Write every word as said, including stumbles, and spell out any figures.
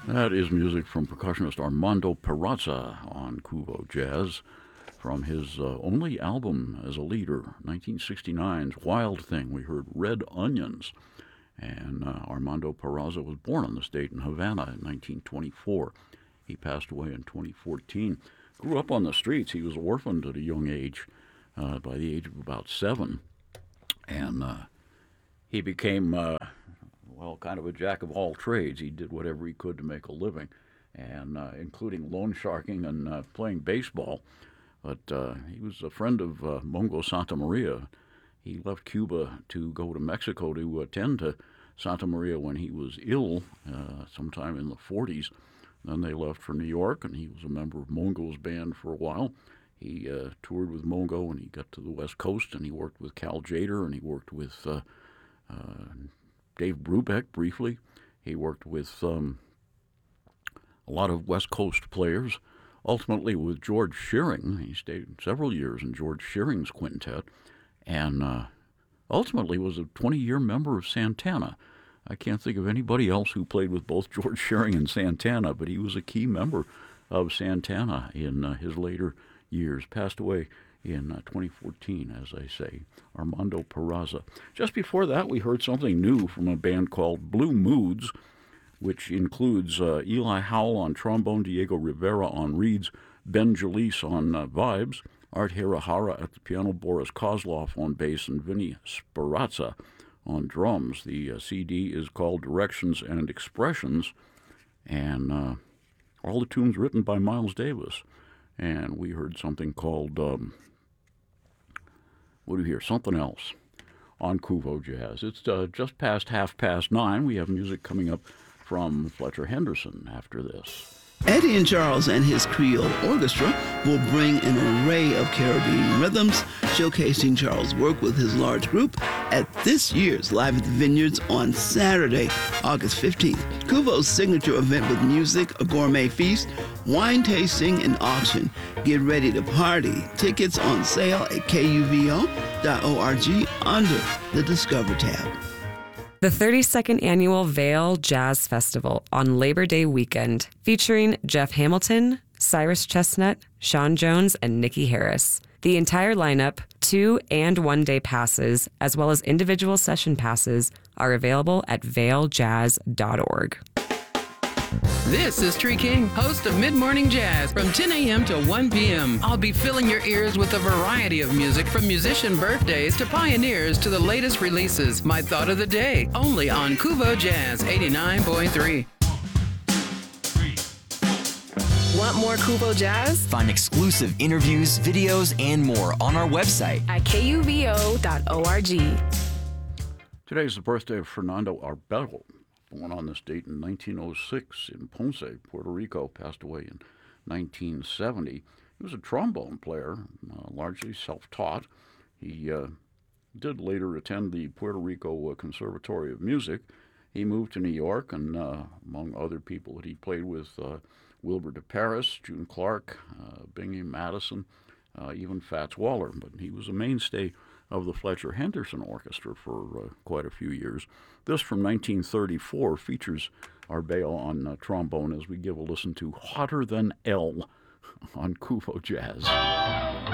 That is music from percussionist Armando Peraza on Kuvo Jazz from his uh, only album as a leader, nineteen sixty-nine's Wild Thing. We heard Red Onions. And uh, Armando Peraza was born on this date in Havana in nineteen twenty-four. He passed away in twenty fourteen. Grew up on the streets. He was orphaned at a young age, uh, by the age of about seven. And uh, he became... Uh, well, kind of a jack of all trades. He did whatever he could to make a living, and uh, including loan sharking and uh, playing baseball. But uh, he was a friend of uh, Mongo Santa Maria. He left Cuba to go to Mexico to attend to Santa Maria when he was ill, uh, sometime in the forties. Then they left for New York, and he was a member of Mongo's band for a while. He uh, toured with Mongo, and he got to the West Coast, and he worked with Cal Tjader, and he worked with... Uh, uh, Dave Brubeck, briefly. He worked with um, a lot of West Coast players, ultimately with George Shearing. He stayed several years in George Shearing's quintet, and uh, ultimately was a twenty-year member of Santana. I can't think of anybody else who played with both George Shearing and Santana, but he was a key member of Santana in uh, his later years. Passed away in uh, twenty fourteen, as I say, Armando Peraza. Just before that, we heard something new from a band called Blue Moods, which includes uh, Eli Howell on trombone, Diego Rivera on reeds, Ben Jalise on uh, vibes, Art Hirahara at the piano, Boris Kozlov on bass, and Vinny Sperazza on drums. The uh, C D is called Directions and Expressions, and uh, all the tunes written by Miles Davis. And we heard something called... Um, What do you hear? Something else on Kuvo Jazz. It's uh, just past half past nine. We have music coming up from Fletcher Henderson after this. Eddie and Charles and his Creole Orchestra will bring an array of Caribbean rhythms, showcasing Charles' work with his large group at this year's Live at the Vineyards on Saturday, August fifteenth. Kuvo's signature event with music, a gourmet feast, wine tasting, and auction. Get ready to party. Tickets on sale at K U V O dot org under the Discover tab. The thirty-second Annual Vail Jazz Festival on Labor Day weekend, featuring Jeff Hamilton, Cyrus Chestnut, Sean Jones, and Nikki Harris. The entire lineup, two and one day passes, as well as individual session passes, are available at vail jazz dot org. This is Tree King, host of Mid-Morning Jazz from ten a.m. to one p.m. I'll be filling your ears with a variety of music from musician birthdays to pioneers to the latest releases. My thought of the day, only on Kuvo Jazz eighty-nine point three. Want more Kuvo Jazz? Find exclusive interviews, videos, and more on our website at K U V O dot org. Today's the birthday of Fernando Arbelo, born on this date in nineteen oh six in Ponce, Puerto Rico, passed away in nineteen seventy. He was a trombone player, uh, largely self-taught. He uh, did later attend the Puerto Rico Conservatory of Music. He moved to New York, and uh, among other people that he played with, uh, Wilbur de Paris, June Clark, uh, Bingham Madison, uh, even Fats Waller. But he was a mainstay of the Fletcher Henderson Orchestra for uh, quite a few years. This from nineteen thirty-four features Arbelo on uh, trombone as we give a listen to Hotter Than L on Kuvo Jazz.